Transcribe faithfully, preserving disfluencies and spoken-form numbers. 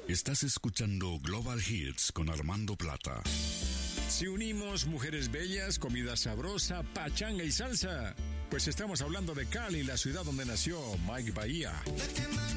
Estás escuchando Global Hits con Armando Plata. Si unimos mujeres bellas, comida sabrosa, pachanga y salsa, pues estamos hablando de Cali, la ciudad donde nació Mike Bahía.